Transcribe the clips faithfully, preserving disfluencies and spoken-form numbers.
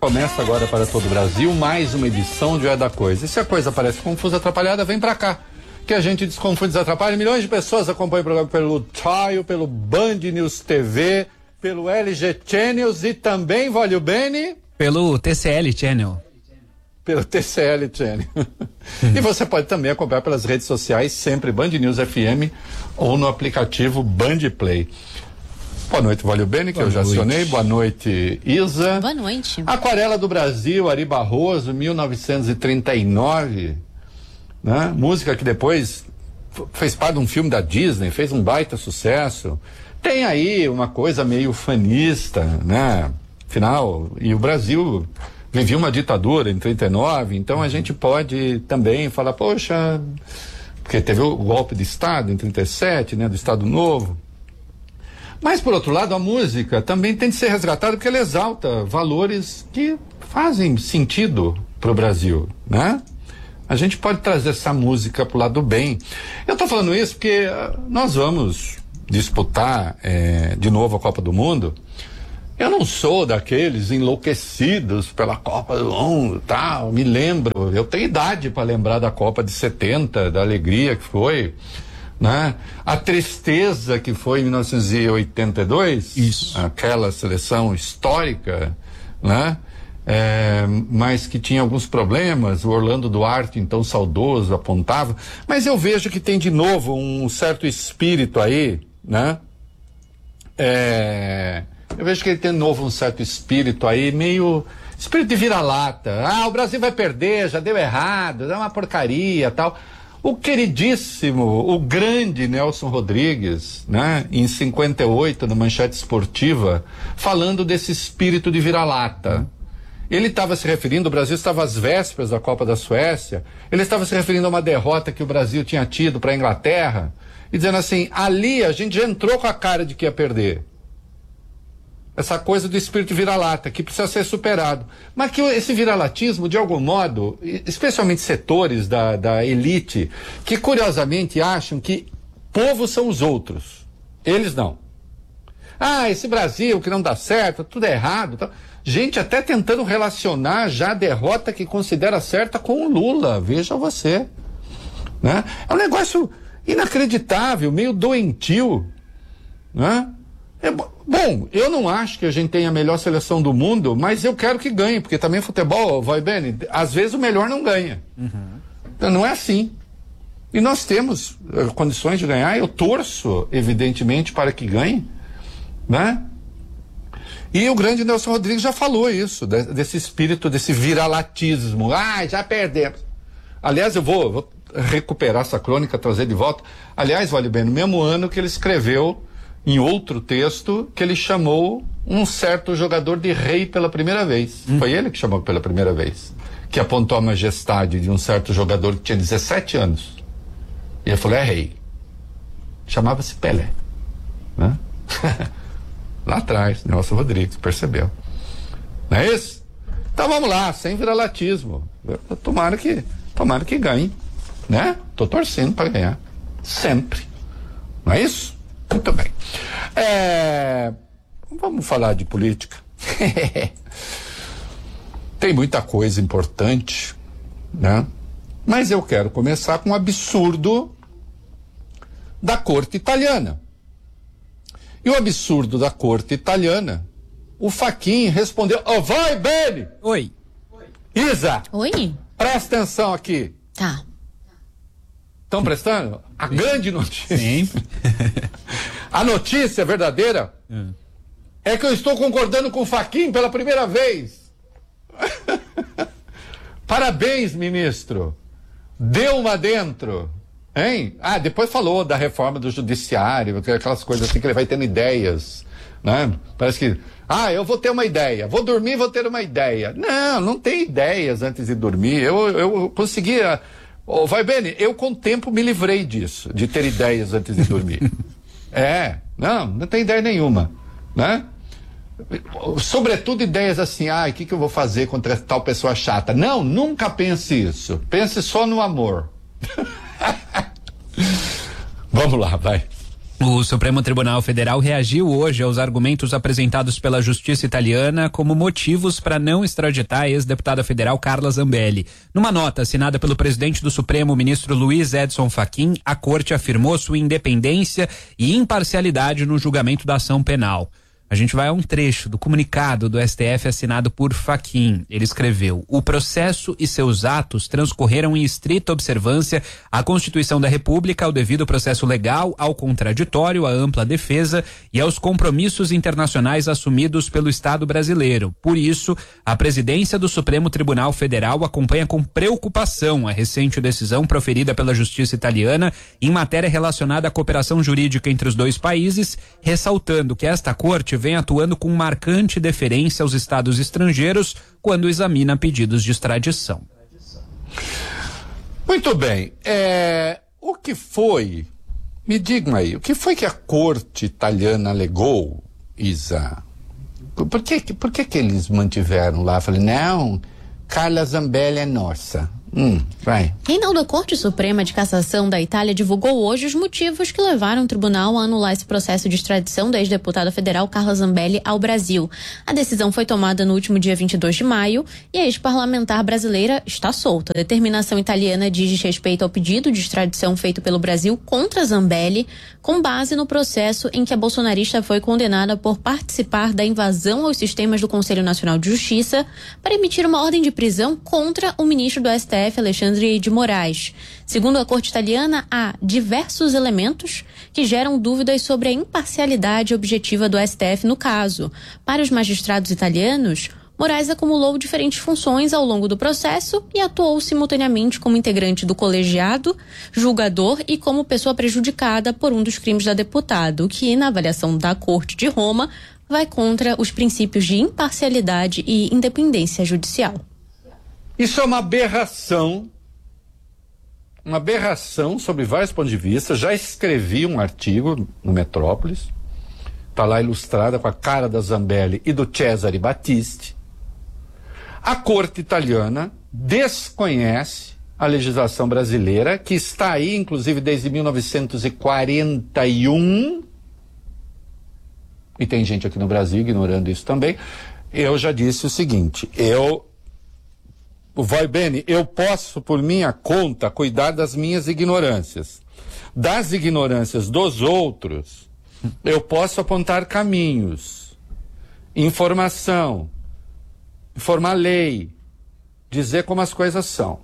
Começa agora para todo o Brasil mais uma edição de É da Coisa. E se a coisa parece confusa, atrapalhada, vem pra cá. Que a gente desconfunde, desatrapalha. Milhões de pessoas acompanham o programa pelo Trial, pelo Band News T V, pelo L G Channels e também, Vale o Bene? Pelo T C L Channel. Pelo T C L Channel. E você pode também acompanhar pelas redes sociais, sempre Band News F M ou no aplicativo Band Play. Boa noite, Vale o Bene, que Boa eu já noite. acionei. Boa noite, Isa. Boa noite. Aquarela do Brasil, Ari Barroso, mil novecentos e trinta e nove. Né? Música que depois fez parte de um filme da Disney, fez um baita sucesso. Tem aí uma coisa meio fanista, né? Afinal, e o Brasil vivia uma ditadura em trinta e nove, então a gente pode também falar, poxa, porque teve o golpe de Estado em trinta e sete, né? Do Estado Novo. Mas, por outro lado, a música também tem de ser resgatada porque ela exalta valores que fazem sentido para o Brasil, né? A gente pode trazer essa música para o lado do bem. Eu estou falando isso porque uh, nós vamos disputar eh, de novo a Copa do Mundo. Eu não sou daqueles enlouquecidos pela Copa do Mundo, tal, me lembro, eu tenho idade para lembrar da Copa de setenta, da alegria que foi, né? A tristeza que foi em mil novecentos e oitenta e dois, isso, aquela seleção histórica, né? É, mas que tinha alguns problemas, o Orlando Duarte, então saudoso, apontava, mas eu vejo que tem de novo um certo espírito aí, né? É, eu vejo que ele tem de novo um certo espírito aí, meio espírito de vira-lata. Ah, o Brasil vai perder, já deu errado, é uma porcaria, tal. O queridíssimo, o grande Nelson Rodrigues, né, em cinquenta e oito, na Manchete Esportiva, falando desse espírito de vira-lata. Ele estava se referindo, o Brasil estava às vésperas da Copa da Suécia, ele estava se referindo a uma derrota que o Brasil tinha tido para a Inglaterra, e dizendo assim, ali a gente já entrou com a cara de que ia perder. Essa coisa do espírito vira-lata, que precisa ser superado. Mas que esse viralatismo, de algum modo, especialmente setores da, da elite, que curiosamente acham que povos são os outros. Eles não. Ah, esse Brasil que não dá certo, tudo é errado. Tá. Gente até tentando relacionar já a derrota que considera certa com o Lula, veja você. Né? É um negócio inacreditável, meio doentio. Né? É, bom, eu não acho que a gente tenha a melhor seleção do mundo, mas eu quero que ganhe, porque também futebol, vai bem, às vezes o melhor não ganha. Uhum. Então não é assim. E nós temos uh, condições de ganhar, eu torço, evidentemente, para que ganhe, né? E o grande Nelson Rodrigues já falou isso, de, desse espírito, desse viralatismo. Ah, já perdemos. Aliás, eu vou, vou recuperar essa crônica, trazer de volta. Aliás, vale bem, no mesmo ano que ele escreveu em outro texto, que ele chamou um certo jogador de rei pela primeira vez. Hum. Foi ele que chamou pela primeira vez. Que apontou a majestade de um certo jogador que tinha dezessete anos. E ele falou, é rei. Chamava-se Pelé. Né? Lá atrás, Nelson Rodrigues, percebeu. Não é isso? Então vamos lá, sem viralatismo. Tomara que, tomara que ganhe. Né? Tô torcendo para ganhar. Sempre. Não é isso? Muito bem. É, vamos falar de política. Tem muita coisa importante, né? Mas eu quero começar com um absurdo da corte italiana. E o absurdo da corte italiana, o Fachin respondeu, oh, vai, Beni! Oi. Isa! Oi? Presta atenção aqui. Tá. Estão prestando? A grande notícia. Sim. A notícia verdadeira é. é que eu estou concordando com o Fachin pela primeira vez. Parabéns, ministro. Deu uma dentro. Hein? Ah, depois falou da reforma do judiciário, aquelas coisas assim que ele vai tendo ideias, né? Parece que, ah, eu vou ter uma ideia, vou dormir, vou ter uma ideia. Não, não tem ideias antes de dormir. Eu, eu conseguia... Oh, vai bem, eu com o tempo me livrei disso, de ter ideias antes de dormir. É, não, não tem ideia nenhuma, né? Sobretudo ideias assim, ah, o que, que eu vou fazer contra tal pessoa chata? Não, nunca pense isso, pense só no amor. Vamos lá, vai. O Supremo Tribunal Federal reagiu hoje aos argumentos apresentados pela Justiça italiana como motivos para não extraditar a ex-deputada federal Carla Zambelli. Numa nota assinada pelo presidente do Supremo, o ministro Luiz Edson Fachin, a corte afirmou sua independência e imparcialidade no julgamento da ação penal. A gente vai a um trecho do comunicado do S T F assinado por Fachin. Ele escreveu: o processo e seus atos transcorreram em estrita observância à Constituição da República, ao devido processo legal, ao contraditório, à ampla defesa e aos compromissos internacionais assumidos pelo Estado brasileiro. Por isso, a presidência do Supremo Tribunal Federal acompanha com preocupação a recente decisão proferida pela Justiça italiana em matéria relacionada à cooperação jurídica entre os dois países, ressaltando que esta corte vem atuando com marcante deferência aos estados estrangeiros quando examina pedidos de extradição. Muito bem. É, o que foi, me digam aí, o que foi que a corte italiana alegou, Isa? Por que, por que que eles mantiveram lá? Falei, não, Carla Zambelli é nossa. Hum, vai. Então, a Corte Suprema de Cassação da Itália divulgou hoje os motivos que levaram o tribunal a anular esse processo de extradição da ex-deputada federal Carla Zambelli ao Brasil. A decisão foi tomada no último dia vinte e dois de maio e a ex-parlamentar brasileira está solta. A determinação italiana diz respeito ao pedido de extradição feito pelo Brasil contra Zambelli, com base no processo em que a bolsonarista foi condenada por participar da invasão aos sistemas do Conselho Nacional de Justiça para emitir uma ordem de prisão contra o ministro do S T F, Alexandre de Moraes. Segundo a corte italiana, há diversos elementos que geram dúvidas sobre a imparcialidade objetiva do S T F no caso. Para os magistrados italianos, Moraes acumulou diferentes funções ao longo do processo e atuou simultaneamente como integrante do colegiado, julgador e como pessoa prejudicada por um dos crimes da deputada, o que, na avaliação da Corte de Roma, vai contra os princípios de imparcialidade e independência judicial. Isso é uma aberração, uma aberração sobre vários pontos de vista. Já escrevi um artigo no Metrópolis, está lá ilustrada com a cara da Zambelli e do Cesare Battisti. A corte italiana desconhece a legislação brasileira, que está aí, inclusive, desde mil novecentos e quarenta e um, e tem gente aqui no Brasil ignorando isso também. Eu já disse o seguinte, eu... Vai bene, eu posso, por minha conta, cuidar das minhas ignorâncias. Das ignorâncias dos outros, eu posso apontar caminhos, informação, informar lei, dizer como as coisas são.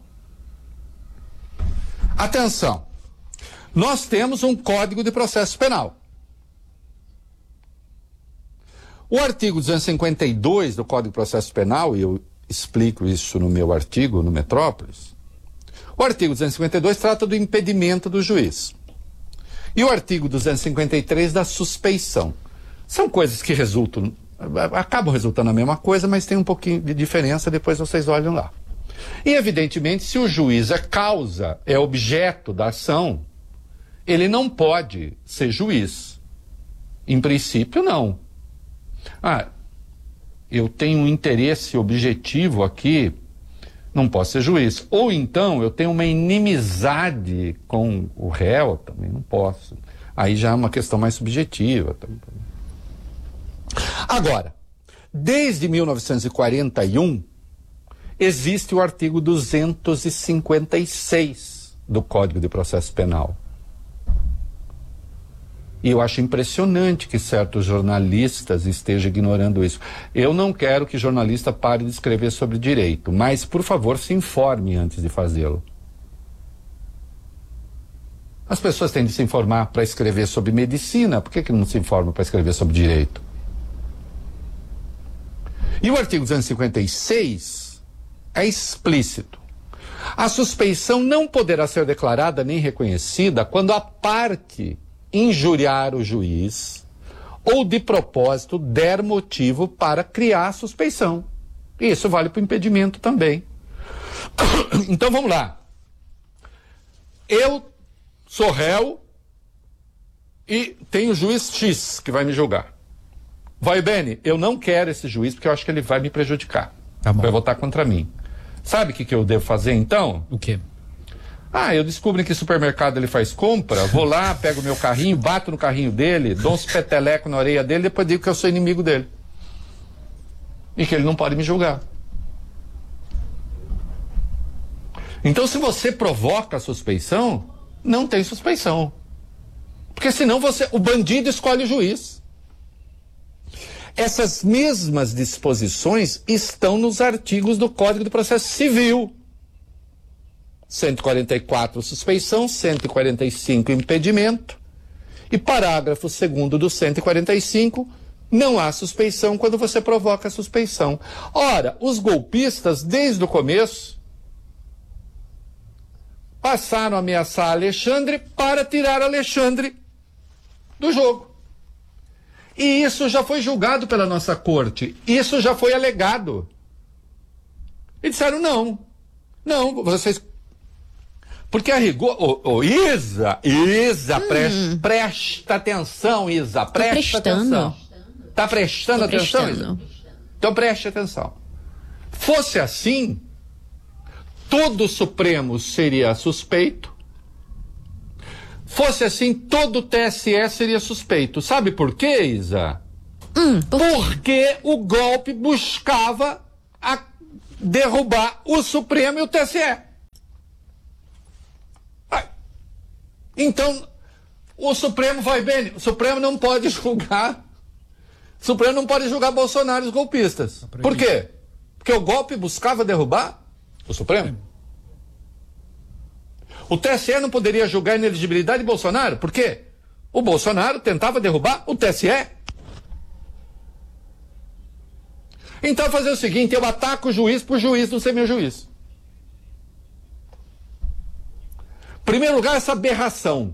Atenção, nós temos um Código de Processo Penal. O artigo duzentos e cinquenta e dois do Código de Processo Penal, e eu explico isso no meu artigo no Metrópolis, o artigo duzentos e cinquenta e dois trata do impedimento do juiz. E o artigo duzentos e cinquenta e três da suspeição. São coisas que resultam, acabam resultando a mesma coisa, mas tem um pouquinho de diferença, depois vocês olham lá. E, evidentemente, se o juiz é causa, é objeto da ação, ele não pode ser juiz. Em princípio, não. Ah, eu tenho um interesse objetivo aqui, não posso ser juiz. Ou então eu tenho uma inimizade com o réu, também não posso. Aí já é uma questão mais subjetiva. Agora, desde mil novecentos e quarenta e um, existe o artigo duzentos e cinquenta e seis do Código de Processo Penal. E eu acho impressionante que certos jornalistas estejam ignorando isso. Eu não quero que jornalista pare de escrever sobre direito, mas, por favor, se informe antes de fazê-lo. As pessoas têm de se informar para escrever sobre medicina, por que que não se informam para escrever sobre direito? E o artigo duzentos e cinquenta e seis é explícito. A suspeição não poderá ser declarada nem reconhecida quando a parte injuriar o juiz ou de propósito der motivo para criar suspeição. Isso vale para o impedimento também. Então vamos lá. Eu sou réu e tenho o juiz X que vai me julgar. Vai bene, eu não quero esse juiz porque eu acho que ele vai me prejudicar. Tá bom. Vai votar contra mim. Sabe o que, que eu devo fazer então? O quê? Ah, eu descubro em que supermercado ele faz compra, vou lá, pego meu carrinho, bato no carrinho dele, dou uns petelecos na orelha dele, depois digo que eu sou inimigo dele. E que ele não pode me julgar. Então, se você provoca a suspeição, não tem suspeição. Porque senão você, o bandido escolhe o juiz. Essas mesmas disposições estão nos artigos do Código de Processo Civil. cento e quarenta e quatro, suspeição, cento e quarenta e cinco, impedimento. E parágrafo segundo do cento e quarenta e cinco, não há suspeição quando você provoca a suspeição. Ora, os golpistas, desde o começo, passaram a ameaçar Alexandre para tirar Alexandre do jogo. E isso já foi julgado pela nossa corte. Isso já foi alegado. E disseram não. Não, vocês... Porque a rigor... Ô, oh, oh, Isa, Isa, hum. presta, presta atenção, Isa, presta atenção. Tá prestando Tô atenção, prestando. Isa? Então preste atenção. Fosse assim, todo o Supremo seria suspeito. Fosse assim, todo o T S E seria suspeito. Sabe por quê, Isa? Hum, por Porque o golpe buscava a derrubar o Supremo e o T S E. Então, o Supremo vai bem. O Supremo não pode julgar. O Supremo não pode julgar Bolsonaro e os golpistas. Por quê? Porque o golpe buscava derrubar o Supremo. O T S E não poderia julgar a inelegibilidade de Bolsonaro. Por quê? O Bolsonaro tentava derrubar o T S E. Então fazer o seguinte, eu ataco o juiz por juiz não ser meu juiz. Em primeiro lugar, essa aberração.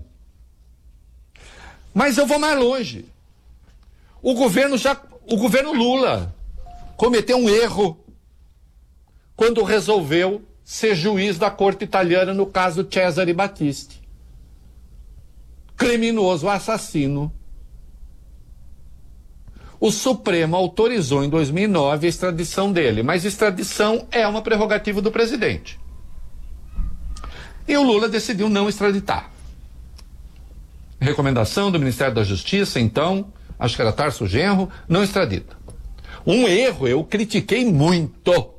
Mas eu vou mais longe. O governo já, o governo Lula cometeu um erro quando resolveu ser juiz da corte italiana no caso Cesare Battisti. Criminoso, assassino. O Supremo autorizou em dois mil e nove a extradição dele, mas extradição é uma prerrogativa do presidente. E o Lula decidiu não extraditar. Recomendação do Ministério da Justiça, então, acho que era Tarso Genro, não extradita. Um erro, eu critiquei muito.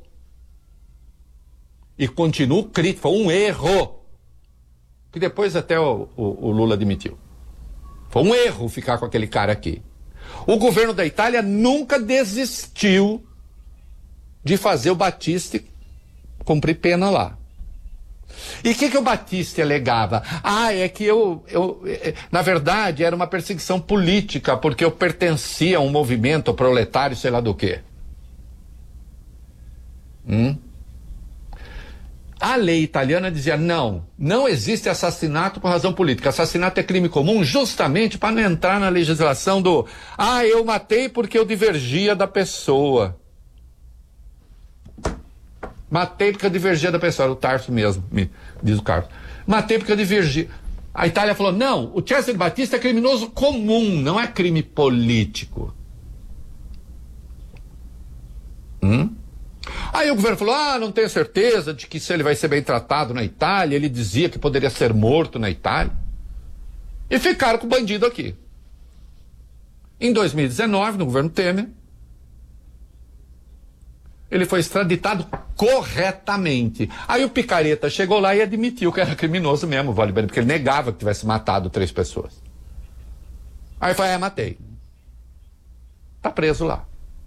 E continuo crítico, foi um erro. Que depois até o, o, o Lula admitiu. Foi um erro ficar com aquele cara aqui. O governo da Itália nunca desistiu de fazer o Battisti cumprir pena lá. E o que, que o Battisti alegava? Ah, é que eu, eu, na verdade, era uma perseguição política, porque eu pertencia a um movimento proletário, sei lá do quê. Hum? A lei italiana dizia, não, não existe assassinato por razão política. Assassinato é crime comum justamente para não entrar na legislação do, ah, eu matei porque eu divergia da pessoa. Matei porque eu divergia da pessoa. Era o Tarso mesmo, me diz o Carlos. Matei porque eu divergia. A Itália falou, não, o Cesare Battisti é criminoso comum, não é crime político. Hum? Aí o governo falou, ah, não tenho certeza de que se ele vai ser bem tratado na Itália. Ele dizia que poderia ser morto na Itália. E ficaram com o bandido aqui. Em dois mil e dezenove, no governo Temer, ele foi extraditado corretamente. Aí o picareta chegou lá e admitiu que era criminoso mesmo, vale bem, porque ele negava que tivesse matado três pessoas. Aí foi, é, matei. Tá preso lá.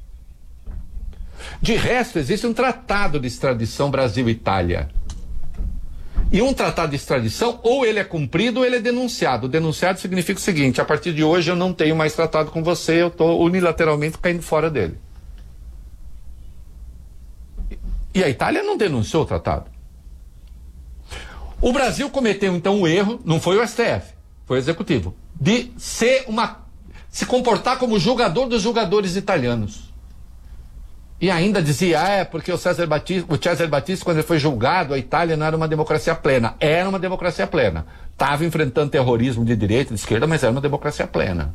De resto, existe um tratado de extradição Brasil-Itália. E um tratado de extradição, ou ele é cumprido ou ele é denunciado. Denunciado significa o seguinte, a partir de hoje eu não tenho mais tratado com você, eu estou unilateralmente caindo fora dele. E a Itália não denunciou o tratado. O Brasil cometeu então um erro, não foi o S T F, foi o Executivo, de ser uma, se comportar como julgador dos julgadores italianos. E ainda dizia, ah, é porque o Cesare Battisti, o Cesare Battisti, quando ele foi julgado, a Itália não era uma democracia plena. Era uma democracia plena. Estava enfrentando terrorismo de direita e de esquerda, mas era uma democracia plena.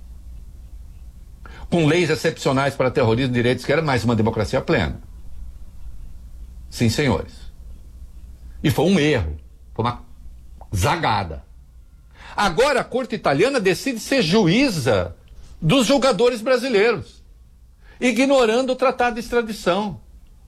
Com leis excepcionais para terrorismo de direita e esquerda, mas uma democracia plena. Sim, senhores. E foi um erro. Foi uma zagada. Agora a corte italiana decide ser juíza dos julgadores brasileiros, ignorando o tratado de extradição.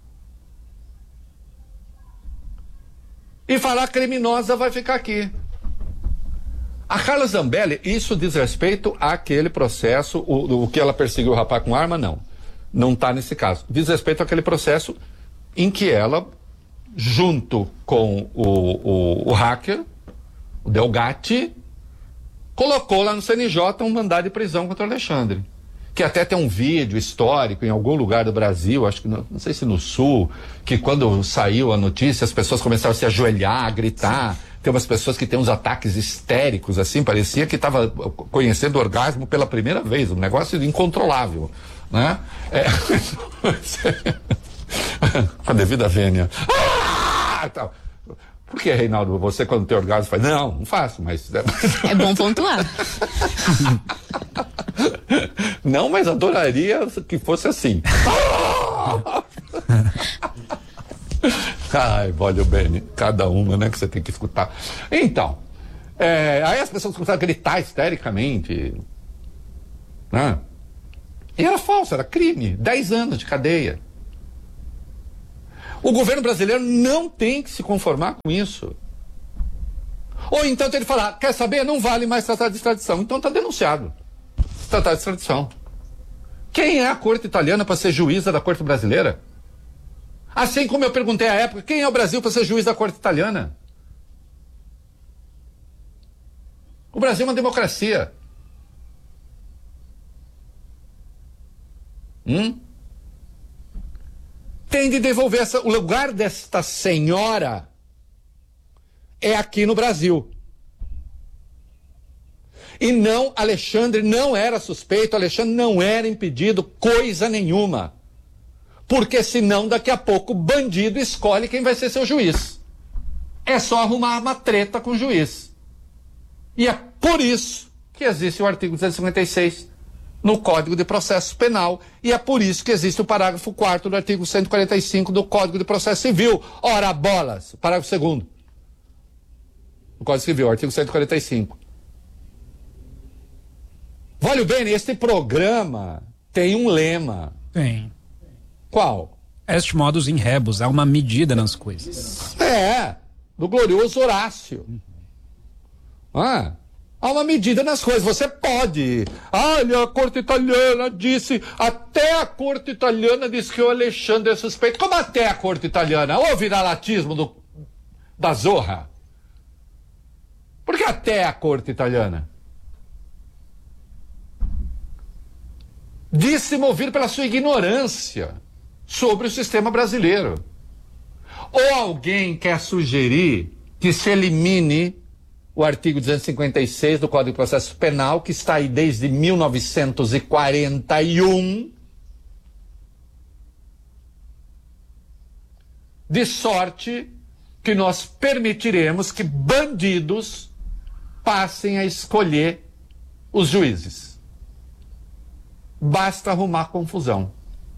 E falar criminosa vai ficar aqui. A Carla Zambelli, isso diz respeito àquele processo, o, o que ela perseguiu o rapaz com arma, não. Não está nesse caso. Diz respeito àquele processo em que ela, junto com o, o, o hacker, o Delgatti, colocou lá no C N J um mandado de prisão contra o Alexandre. Que até tem um vídeo histórico em algum lugar do Brasil, acho que não, não sei se no Sul, que quando saiu a notícia as pessoas começaram a se ajoelhar, a gritar. Tem umas pessoas que têm uns ataques histéricos, assim, parecia que estava conhecendo o orgasmo pela primeira vez, um negócio incontrolável, né? É... a devida vênia. Ah! Tal. Por que, Reinaldo, você quando tem orgasmo faz? Não, não faço, mas... É bom pontuar. Não, mas adoraria que fosse assim. Ai, olha o Beni, cada uma, né, que você tem que escutar. Então, é, aí as pessoas começaram a gritar histericamente, né? E era falso, era crime, dez anos de cadeia. O governo brasileiro não tem que se conformar com isso. Ou então ele falar, quer saber, não vale mais tratado de extradição, então está denunciado. Tratado de extradição. Quem é a corte italiana para ser juíza da corte brasileira? Assim como eu perguntei à época, quem é o Brasil para ser juiz da corte italiana? O Brasil é uma democracia. Hum? Tem de devolver essa, o lugar desta senhora é aqui no Brasil. E não, Alexandre não era suspeito, Alexandre não era impedido coisa nenhuma. Porque senão daqui a pouco o bandido escolhe quem vai ser seu juiz. É só arrumar uma treta com o juiz. E é por isso que existe o artigo duzentos e cinquenta e seis no Código de Processo Penal. E é por isso que existe o parágrafo quarto do artigo cento e quarenta e cinco do Código de Processo Civil. Ora bolas! Parágrafo segundo. Do Código Civil, artigo cento e quarenta e cinco. Olha bem, este programa tem um lema. Tem. Qual? Est modus in rebus, há uma medida nas coisas. É, do glorioso Horácio. Ah, há uma medida nas coisas, você pode. Olha, a corte italiana disse, até a corte italiana disse que o Alexandre é suspeito. Como até a corte italiana? Ou viralatismo do, da zorra? Por que até a corte italiana? Disse movido pela sua ignorância sobre o sistema brasileiro. Ou alguém quer sugerir que se elimine o artigo duzentos e cinquenta e seis do Código de Processo Penal, que está aí desde mil novecentos e quarenta e um, de sorte que nós permitiremos que bandidos passem a escolher os juízes. Basta arrumar confusão.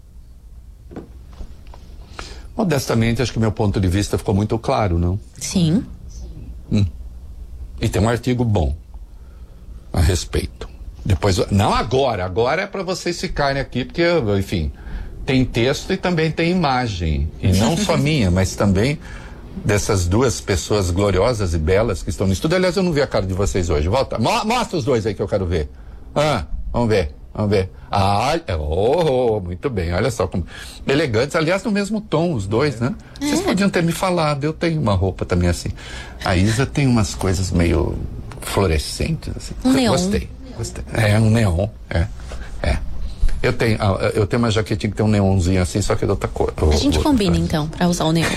Modestamente, acho que meu ponto de vista ficou muito claro, não? Sim. Hum. E tem um artigo bom a respeito. Depois, não agora, agora é para vocês ficarem aqui, porque, enfim, tem texto e também tem imagem. E não só minha, mas também dessas duas pessoas gloriosas e belas que estão no estúdio. Aliás, eu não vi a cara de vocês hoje. Volta, Mo- mostra os dois aí que eu quero ver. Ah, vamos ver. Vamos ver. Ah, oh, oh, muito bem, olha só como elegantes, aliás, no mesmo tom, os dois, né? É. Vocês podiam ter me falado, eu tenho uma roupa também assim. A Isa tem umas coisas meio fluorescentes, assim. Um neon. Gostei, gostei. É, um neon, é, é. Eu tenho, eu tenho uma jaquetinha que tem um neonzinho assim, só que é de outra cor. A gente outra, combina, né? então, para usar o neon.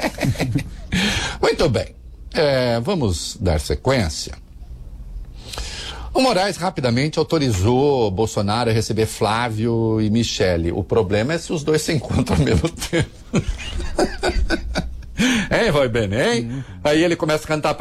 Muito bem, é, vamos dar sequência. O Moraes rapidamente autorizou Bolsonaro a receber Flávio e Michele. O problema é se os dois se encontram ao mesmo tempo. Hein, Roy Ben, hein? Aí ele começa a cantar pra